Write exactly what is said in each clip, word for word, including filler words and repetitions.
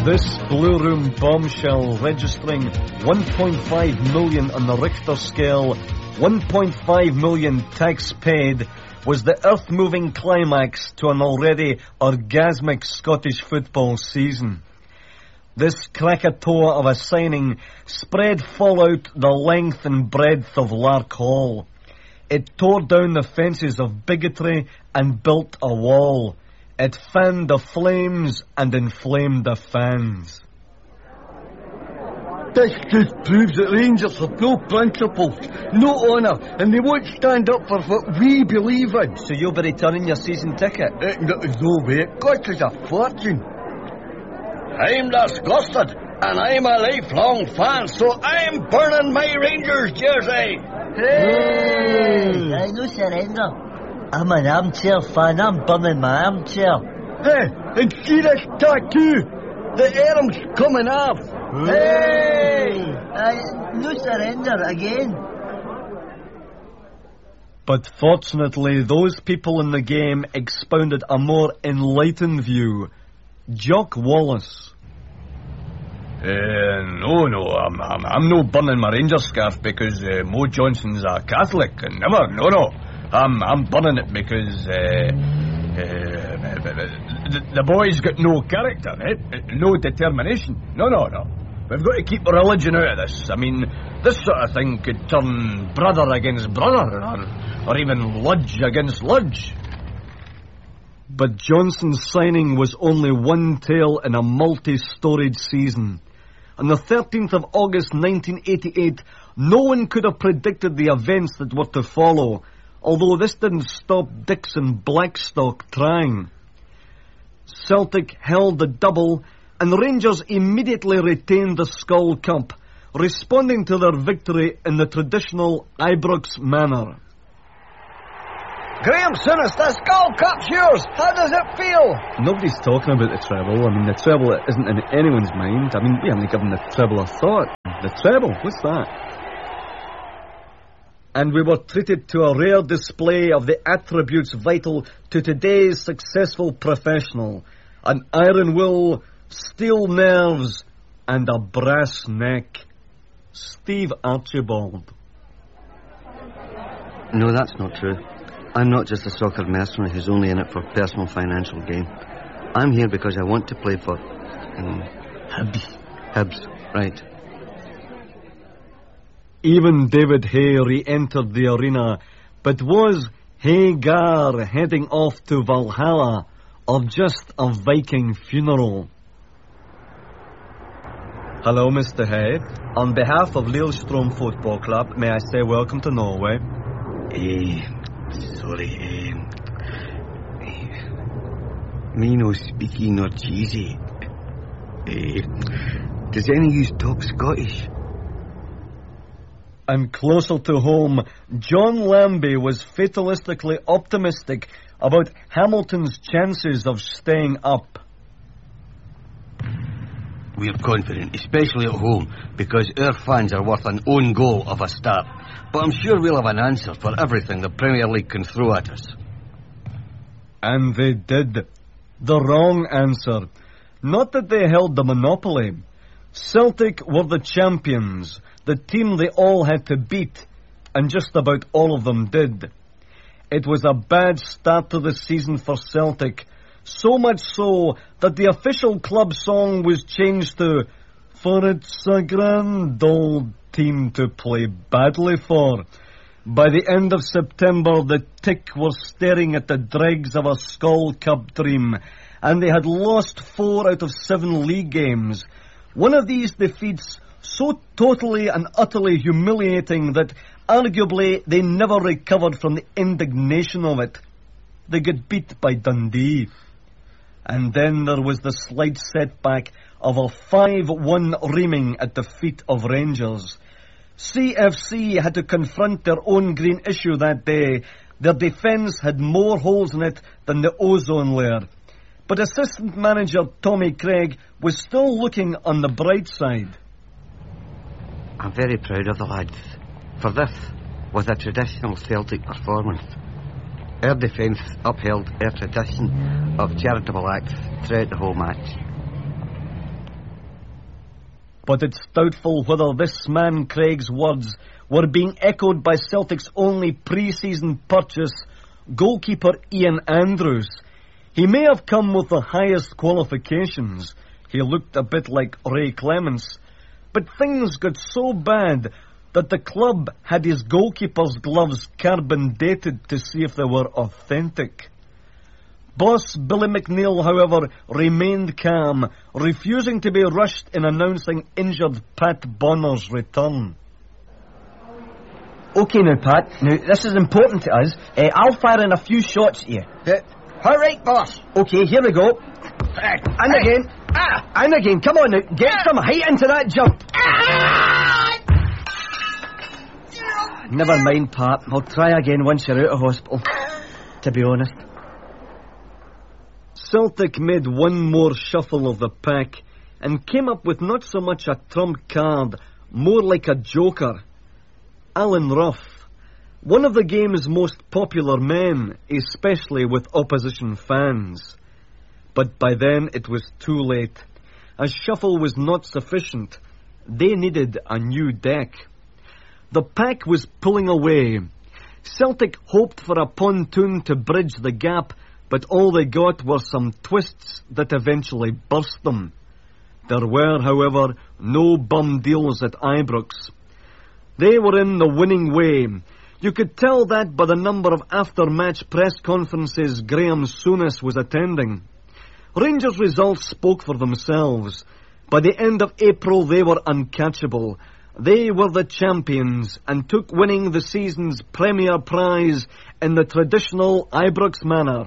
This Blue Room bombshell, registering one point five million on the Richter scale, one point five million tax paid, was the earth-moving climax to an already orgasmic Scottish football season. This Krakatoa of a signing spread fallout the length and breadth of Lark Hall. It tore down the fences of bigotry and built a wall. It fanned the flames and inflamed the fans. This just proves that Rangers have no principles, no honour, and they won't stand up for what we believe in. So you'll be returning your season ticket? Uh, no, no way, it costs us a fortune. I'm disgusted, and I'm a lifelong fan, so I'm burning my Rangers jersey. Hey! I no surrender. I'm an armchair fan, I'm burning my armchair. Hey, and see this tattoo? The arm's coming off. Hey! I no surrender again. But fortunately, those people in the game expounded a more enlightened view. Jock Wallace. Uh, no, no, I'm, I'm, I'm no burning my Rangers scarf because uh, Mo Johnson's a Catholic, and never, no, no. I'm, I'm burning it because uh, uh, the, the boy's got no character, eh? No determination. No, no, no. We've got to keep religion out of this. I mean, this sort of thing could turn brother against brother, or, or even Ludge against Ludge. But Johnson's signing was only one tale in a multi-storied season. On the thirteenth of August nineteen eighty-eight, no one could have predicted the events that were to follow, although this didn't stop Dixon Blackstock trying. Celtic held the double, and Rangers immediately retained the Skull Cup, responding to their victory in the traditional Ibrox manner. Graham Souness, the Skull Cup's yours. How does it feel? Nobody's talking about the treble. I mean, the treble isn't in anyone's mind. I mean, we haven't given the treble a thought. The treble, what's that? And we were treated to a rare display of the attributes vital to today's successful professional. An iron will, steel nerves, and a brass neck. Steve Archibald. No, that's not true. I'm not just a soccer mercenary who's only in it for personal financial gain. I'm here because I want to play for... Um, Hibs. Hibs, right. Even David Hay re-entered the arena, but was Hagar heading off to Valhalla, or just a Viking funeral? Hello, Mister Hay. On behalf of Lillestrøm Football Club, may I say welcome to Norway? Eh, sorry, eh, eh, me no speaking nor cheesy. Eh, does any of you talk Scottish? And closer to home, John Lambie was fatalistically optimistic about Hamilton's chances of staying up. We're confident, especially at home, because our fans are worth an own goal of a start. But I'm sure we'll have an answer for everything the Premier League can throw at us. And they did. The wrong answer. Not that they held the monopoly. Celtic were the champions, the team they all had to beat, and just about all of them did. It was a bad start to the season for Celtic, so much so that the official club song was changed to "For it's a grand old team to play badly for." By the end of September, the Tick were staring at the dregs of a Skull Cup dream, and they had lost four out of seven league games. One of these defeats so totally and utterly humiliating that arguably they never recovered from the indignation of it. They got beat by Dundee. And then there was the slight setback of a five one reaming at the feet of Rangers. C F C had to confront their own green issue that day. Their defence had more holes in it than the ozone layer. But assistant manager Tommy Craig was still looking on the bright side. I'm very proud of the lads, for this was a traditional Celtic performance. Our defence upheld our tradition of charitable acts throughout the whole match. But it's doubtful whether this man Craig's words were being echoed by Celtic's only pre-season purchase, goalkeeper Ian Andrews. He may have come with the highest qualifications. He looked a bit like Ray Clements. But things got so bad that the club had his goalkeeper's gloves carbon dated to see if they were authentic. Boss Billy McNeil, however, remained calm, refusing to be rushed in announcing injured Pat Bonner's return. OK now, Pat. Now, this is important to us. Uh, I'll fire in a few shots here. Uh, all right, boss. OK, here we go. Uh, And hey. again. Ah. And again. Come on now. Get some height into that jump. Ah. Never mind, Pat. I'll try again once you're out of hospital. To be honest. Celtic made one more shuffle of the pack and came up with not so much a trump card, more like a joker. Alan Rough, one of the game's most popular men, especially with opposition fans. But by then it was too late. A shuffle was not sufficient. They needed a new deck. The pack was pulling away. Celtic hoped for a pontoon to bridge the gap, but all they got were some twists that eventually burst them. There were, however, no bum deals at Ibrox. They were in the winning way. You could tell that by the number of after-match press conferences Graham Souness was attending. Rangers' results spoke for themselves. By the end of April, they were uncatchable. They were the champions and took winning the season's premier prize in the traditional Ibrox manner.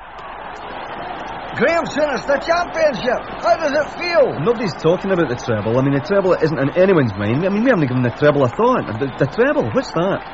Graham Souness, the championship. How does it feel? Nobody's talking about the treble. I mean, the treble isn't in anyone's mind. I mean, we haven't given the treble a thought. The, the treble, what's that?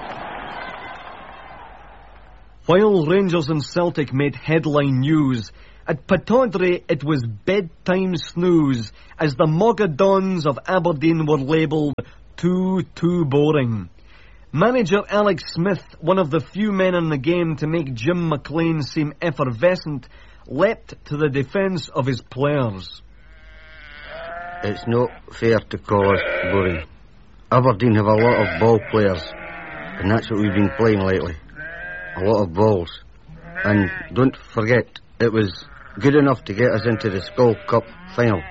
While Rangers and Celtic made headline news, at Pittodrie it was bedtime snooze as the Mogadons of Aberdeen were labelled too, too boring. Manager Alex Smith, one of the few men in the game to make Jim McLean seem effervescent, leapt to the defence of his players. It's not fair to call us boring. Aberdeen have a lot of ball players, and that's what we've been playing lately. A lot of balls. And don't forget, it was good enough to get us into the Skull Cup final.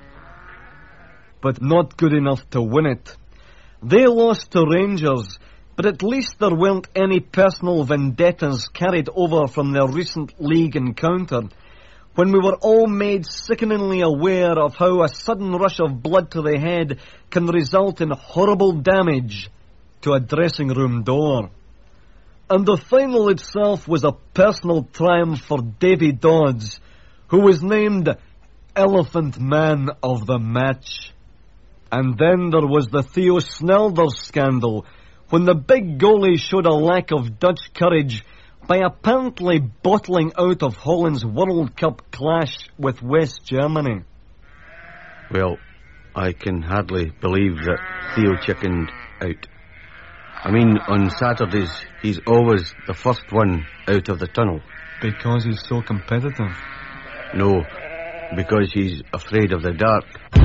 But not good enough to win it. They lost to Rangers, but at least there weren't any personal vendettas carried over from their recent league encounter, when we were all made sickeningly aware of how a sudden rush of blood to the head can result in horrible damage to a dressing room door. And the final itself was a personal triumph for Davy Dodds, who was named Elephant Man of the Match. And then there was the Theo Snelders scandal, when the big goalie showed a lack of Dutch courage by apparently bottling out of Holland's World Cup clash with West Germany. Well, I can hardly believe that Theo chickened out. I mean, on Saturdays, he's always the first one out of the tunnel. Because he's so competitive. No, because he's afraid of the dark.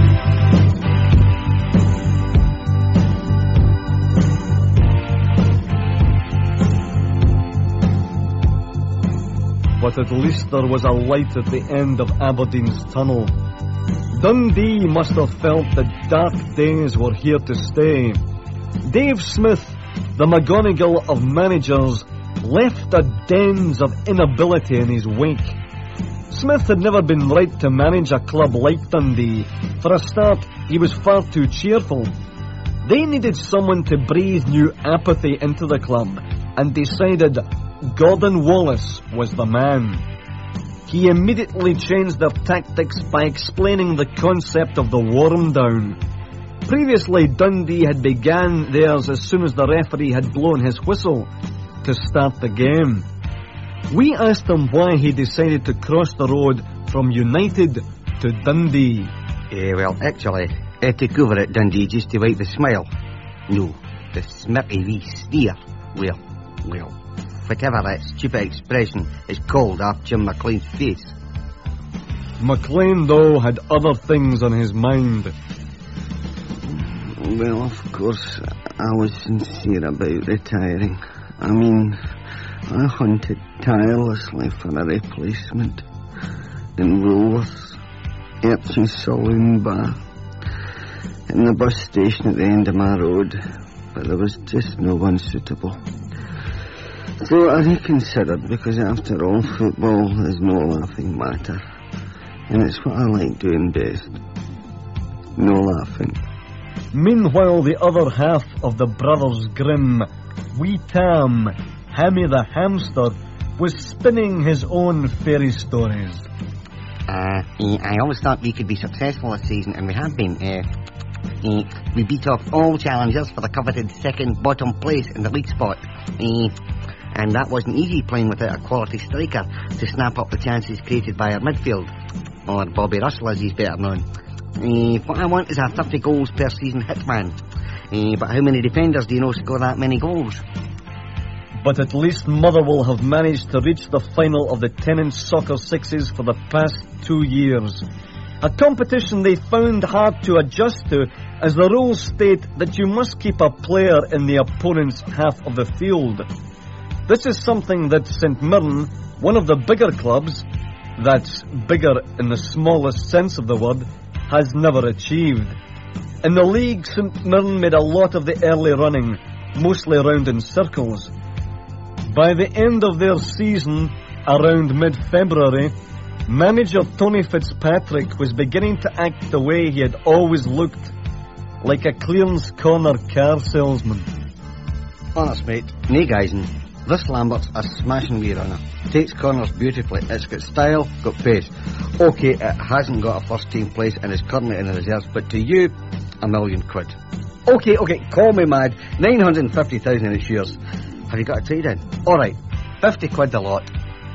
But at least there was a light at the end of Aberdeen's tunnel. Dundee must have felt that dark days were here to stay. Dave Smith, the McGonagall of managers, left a dens of inability in his wake. Smith had never been right to manage a club like Dundee. For a start, he was far too cheerful. They needed someone to breathe new apathy into the club, and decided Gordon Wallace was the man. He immediately changed their tactics by explaining the concept of the worm down. Previously, Dundee had begun theirs as soon as the referee had blown his whistle to start the game. We asked him why he decided to cross the road from United to Dundee. Eh, well, actually, I took over at Dundee just to wipe the smile. No, the smirky wee sneer. Well, well, whatever that stupid expression is called off Jim McLean's face. McLean, though, had other things on his mind. Well, of course, I was sincere about retiring. I mean, I hunted tirelessly for a replacement in Woolworths, Epsom Saloon Bar, in the bus station at the end of my road, but there was just no one suitable. So I reconsidered, because after all, football is no laughing matter, and it's what I like doing best. No laughing. Meanwhile, the other half of the Brothers Grimm, Wee Tam, Hammy the hamster, was spinning his own fairy stories. Uh, eh, I always thought we could be successful this season, and we have been. Uh, eh, we beat off all challengers for the coveted second bottom place in the league spot. Eh, and that wasn't easy, playing without a quality striker to snap up the chances created by our midfield. Or Bobby Russell, as he's better known. Eh, what I want is a thirty goals per season hitman. Eh, but how many defenders do you know score that many goals? But at least Motherwell have managed to reach the final of the Tennent's Soccer Sixes for the past two years. A competition they found hard to adjust to, as the rules state that you must keep a player in the opponent's half of the field. This is something that St Mirren, one of the bigger clubs, that's bigger in the smallest sense of the word, has never achieved. In the league, St Mirren made a lot of the early running, mostly round in circles. By the end of their season, around mid-February, manager Tony Fitzpatrick was beginning to act the way he had always looked, like a clearance corner car salesman. Honest, mate, nae guising. This Lambert's a smashing wee runner. Takes corners beautifully. It's got style, got pace. OK, it hasn't got a first-team place and is currently in the reserves, but to you, a million quid. OK, OK, call me mad. nine hundred fifty thousand in its years. Have you got a trade in? All right, fifty quid a lot.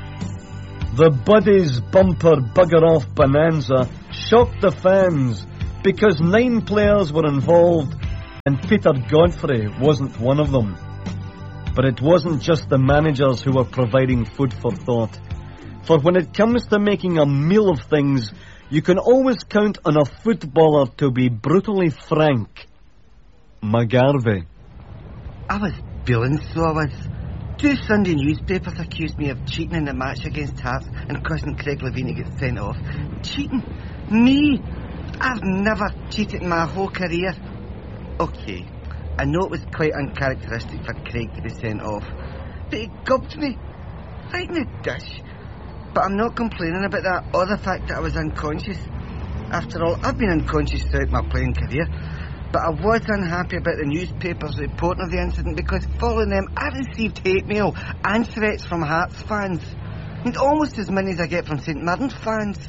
The Buddies bumper bugger-off bonanza shocked the fans because nine players were involved and Peter Godfrey wasn't one of them. But it wasn't just the managers who were providing food for thought. For when it comes to making a meal of things, you can always count on a footballer to be brutally frank. McGarvey. I was billing, so I was. Two Sunday newspapers accused me of cheating in the match against Hearts and causing Craig Levein to get sent off. Cheating? Me? I've never cheated in my whole career. OK, I know it was quite uncharacteristic for Craig to be sent off, but he gubbed me right in the dish. But I'm not complaining about that or the fact that I was unconscious. After all, I've been unconscious throughout my playing career. But I was unhappy about the newspapers reporting of the incident because following them I received hate mail and threats from Hearts fans. And almost as many as I get from St Mirren fans.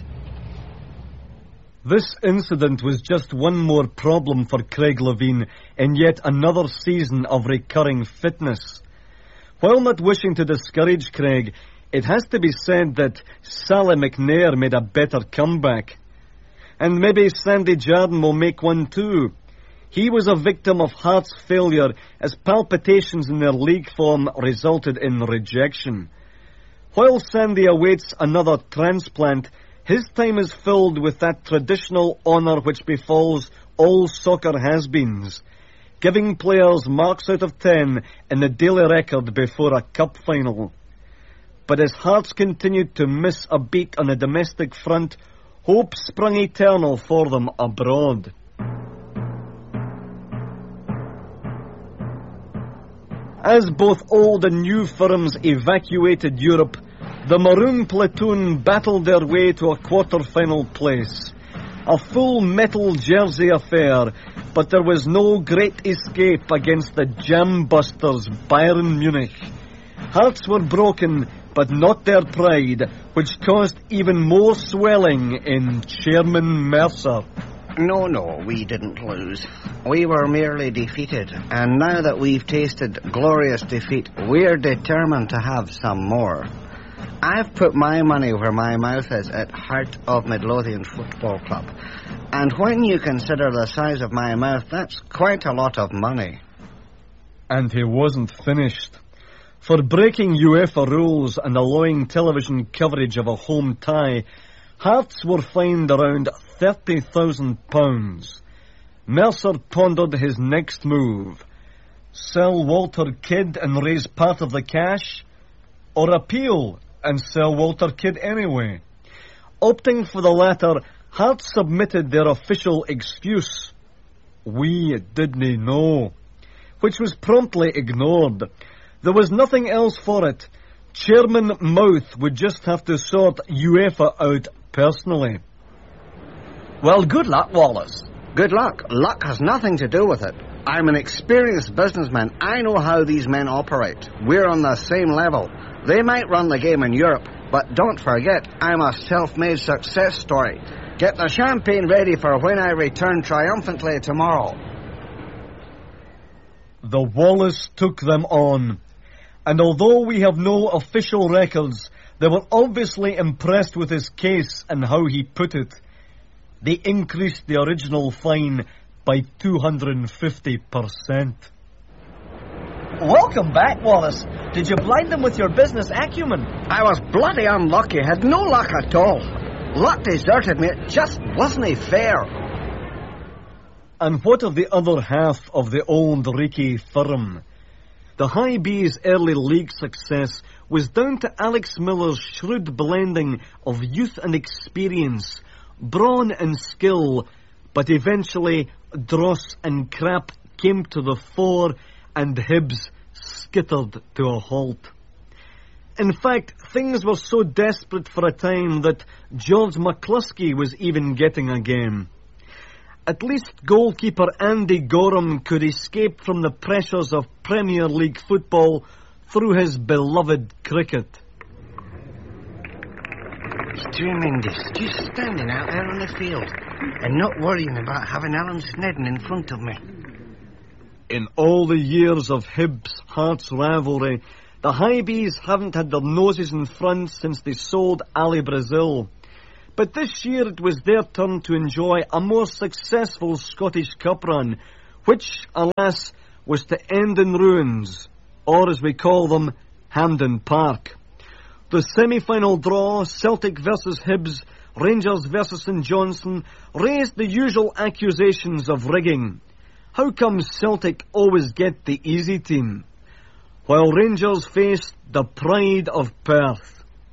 This incident was just one more problem for Craig Levein in yet another season of recurring fitness. While not wishing to discourage Craig, it has to be said that Sally McNair made a better comeback. And maybe Sandy Jardine will make one too. He was a victim of Hearts' failure as palpitations in their league form resulted in rejection. While Sandy awaits another transplant, his time is filled with that traditional honour which befalls all soccer has-beens, giving players marks out of ten in the daily record before a cup final. But as Hearts continued to miss a beat on the domestic front, hope sprung eternal for them abroad. As both old and new firms evacuated Europe, the Maroon platoon battled their way to a quarter-final place. A full metal jersey affair, but there was no great escape against the jam-busters Bayern Munich. Hearts were broken, but not their pride, which caused even more swelling in Chairman Mercer. No, no, we didn't lose. We were merely defeated, and now that we've tasted glorious defeat, we're determined to have some more. I've put my money where my mouth is at Heart of Midlothian Football Club, and when you consider the size of my mouth, that's quite a lot of money. And he wasn't finished. For breaking UEFA rules and allowing television coverage of a home tie, Hearts were fined around thirty thousand pounds. Mercer pondered his next move. Sell Walter Kidd and raise part of the cash, or appeal and sell Walter Kidd anyway. Opting for the latter, Hearts submitted their official excuse. We didn't know, which was promptly ignored. There was nothing else for it. Chairman Mouth would just have to sort UEFA out personally. Well, good luck, Wallace. Good luck. Luck has nothing to do with it. I'm an experienced businessman. I know how these men operate. We're on the same level. They might run the game in Europe, but don't forget, I'm a self-made success story. Get the champagne ready for when I return triumphantly tomorrow. The Wallace took them on, and although we have no official records, they were obviously impressed with his case and how he put it. They increased the original fine by two hundred fifty percent. Welcome back, Wallace. Did you blind them with your business acumen? I was bloody unlucky, had no luck at all. Luck deserted me, it just wasn't fair. And what of the other half of the old Ricky firm? The High B's early league success was down to Alex Miller's shrewd blending of youth and experience, brawn and skill, but eventually dross and crap came to the fore and Hibs skittered to a halt. In fact, things were so desperate for a time that George McCluskey was even getting a game. At least goalkeeper Andy Gorham could escape from the pressures of Premier League football through his beloved cricket. It's tremendous, just standing out there on the field and not worrying about having Alan Snedden in front of me. In all the years of Hibs-Hearts rivalry, the High B's haven't had their noses in front since they sold Ali Brazil. But this year it was their turn to enjoy a more successful Scottish Cup run, which, alas, was to end in ruins, or as we call them, Hampden Park. The semi-final draw, Celtic versus Hibs, Rangers versus St Johnstone, raised the usual accusations of rigging. How come Celtic always get the easy team, while Rangers faced the pride of Perth?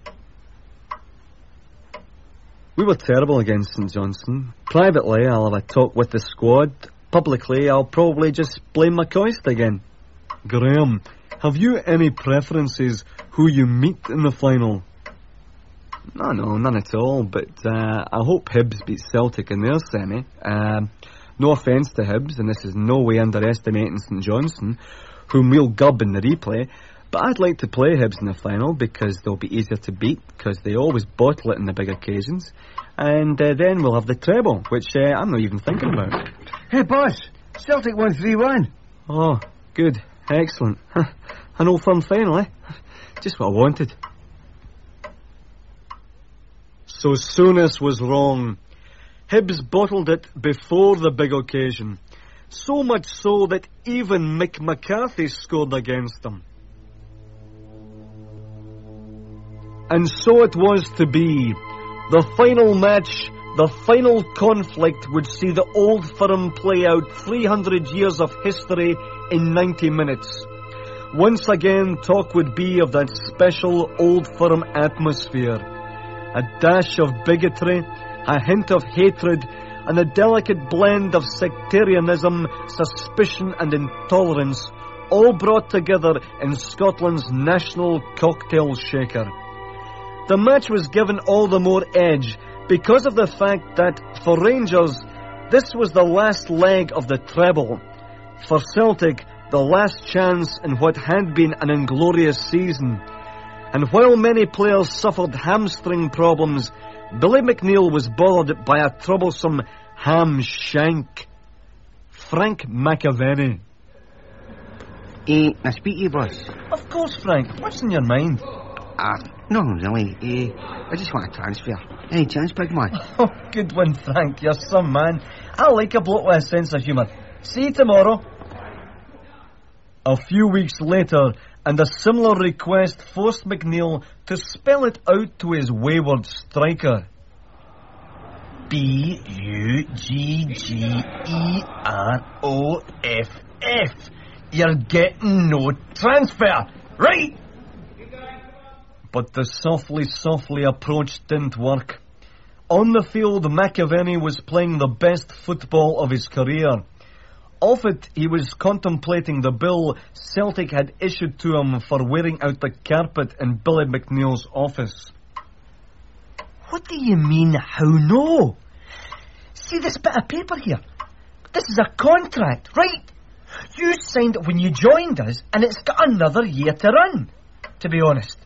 We were terrible against St Johnstone. Privately, I'll have a talk with the squad. Publicly, I'll probably just blame McCoist again. Graham, have you any preferences who you meet in the final? No, no, none at all, but uh, I hope Hibs beat Celtic in their semi. Um, no offence to Hibs, and this is no way underestimating St Johnstone, whom we'll gub in the replay, but I'd like to play Hibs in the final because they'll be easier to beat, because they always bottle it in the big occasions, and uh, then we'll have the treble, which uh, I'm not even thinking about. Hey, boss, Celtic won three one. Oh, good, excellent. An Old Firm final, eh? Just what I wanted. So Souness was wrong. Hibs bottled it before the big occasion, so much so that even Mick McCarthy scored against them. And so it was to be. The final match, the final conflict would see the Old Firm play out three hundred years of history in ninety minutes. Once again, talk would be of that special Old Firm atmosphere. A dash of bigotry, a hint of hatred, and a delicate blend of sectarianism, suspicion and intolerance, all brought together in Scotland's national cocktail shaker. The match was given all the more edge because of the fact that, for Rangers, this was the last leg of the treble. For Celtic, the last chance in what had been an inglorious season. And while many players suffered hamstring problems, Billy McNeill was bothered by a troublesome ham shank. Frank McAvenny. Eh, I speak to you, boss. Of course, Frank. What's in your mind? Ah, uh, no, really. Eh, I just want a transfer. Any chance, big man? Oh, good one, Frank. You're some man. I like a bloke with a sense of humour. See you tomorrow. A few weeks later, and a similar request forced McNeill to spell it out to his wayward striker. B U G G E R O F F. You're getting no transfer, right? But the softly, softly approach didn't work. On the field, McAvenny was playing the best football of his career. Off it, he was contemplating the bill Celtic had issued to him for wearing out the carpet in Billy McNeil's office. What do you mean, how no? See this bit of paper here? This is a contract, right? You signed it when you joined us, and it's got another year to run, to be honest.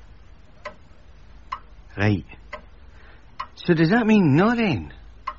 Right. So does that mean no then?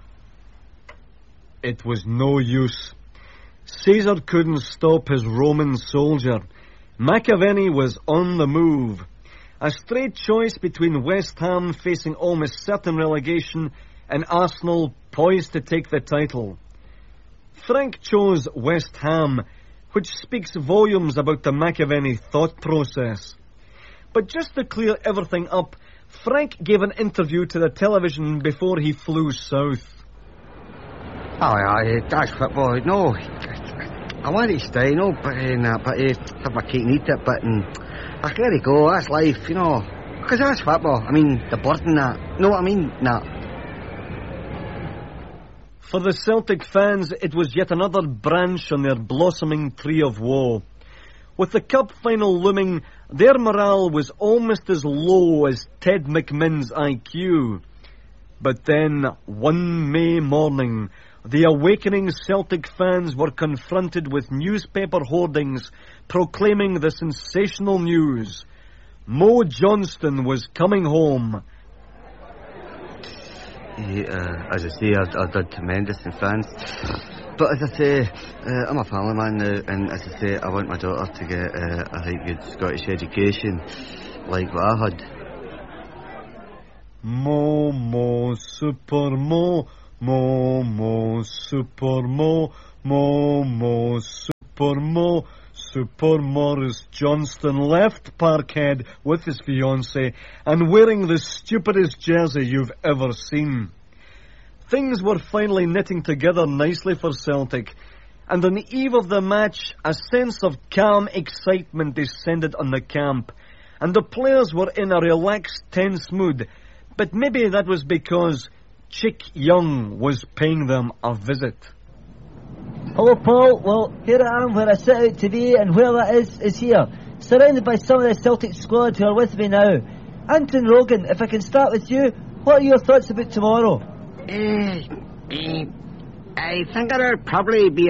It was no use. Caesar couldn't stop his Roman soldier. McAvenny was on the move. A straight choice between West Ham facing almost certain relegation and Arsenal poised to take the title. Frank chose West Ham, which speaks volumes about the McAvenny thought process. But just to clear everything up, Frank gave an interview to the television before he flew south. Oh, yeah, that's football. No, I want to stay, no, but, uh, nah, but uh, have my cake and eat it, but um, I gotta go, that's life, you know. Because that's football. I mean, the blood and that. Know what I mean? Nah. For the Celtic fans, it was yet another branch on their blossoming tree of woe. With the cup final looming, their morale was almost as low as Ted McMinn's I Q. But then, one May morning, the awakening Celtic fans were confronted with newspaper hoardings proclaiming the sensational news. Mo Johnston was coming home. Yeah, uh, as I say, I've, I've done tremendous in France. But as I say, uh, I'm a family man now, and as I say, I want my daughter to get uh, a right good Scottish education, like what I had. Mo, mo, super mo, mo, mo, super mo, mo, mo, super mo, super Morris Johnston left Parkhead with his fiancée and wearing the stupidest jersey you've ever seen. Things were finally knitting together nicely for Celtic, and on the eve of the match, a sense of calm excitement descended on the camp, and the players were in a relaxed, tense mood, but maybe that was because Chick Young was paying them a visit. Hello, Paul. Well, here I am where I set out to be, and where that is, is here, surrounded by some of the Celtic squad who are with me now. Anton Rogan, if I can start with you, what are your thoughts about tomorrow? Uh, uh, I think there'll probably be